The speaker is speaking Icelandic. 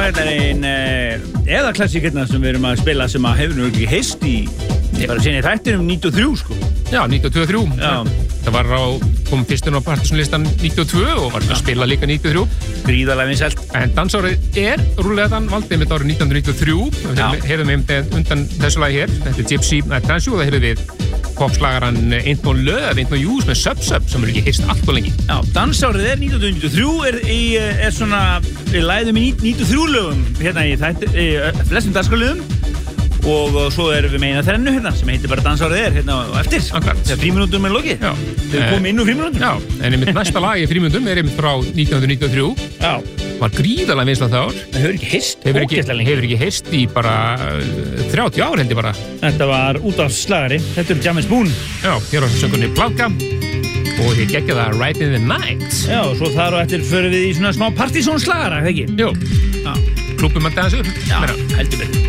Þetta eða klassíkerna sem við erum að spila sem að hefur nú ekki heist í bara sinni þættinum 93 sko. Já, 92-3. Það var kom fyrstur á Partisónlistan 92 og var að spila líka 93. Gríðarlega vinsælt. En dansárið rúllegan valdið mitt árið 1993. Við heyrðum undan þessu lagi hér. Þetta Gypsy Transju og það heyrðum við popslagaran Ain't No Love, Ain't No Use með Sub sem ekki heyrst allt og lengi. Já, dansárið 1993 svona, við læðum í 93 lögum hérna í flestum dagskrálögum og svo erum við með eina þrennu hérna sem heitir bara dansárið hérna á eftir. Akkurat. Þegar fríminútum er lokið. Já. Við komum inn úr fríminútum. Já, en einmitt næsta lag í fríminútum einmitt frá 1993. Já. Var gríðarlega vinsælt það ár. Það hefur ekki heyrst. Hefur ekki heyrst í bara 30 ár held ég bara. Þetta var út af slagari. Þetta Jam and Spoon. Já, hér á söngunni Blanka og þið geggja það Right in the Night. Já, og svo þar og eftir förum við í svona smá partysónslagara, ekki? Jú. Já. Klúbbum að dansa upp. Já, heldur betur.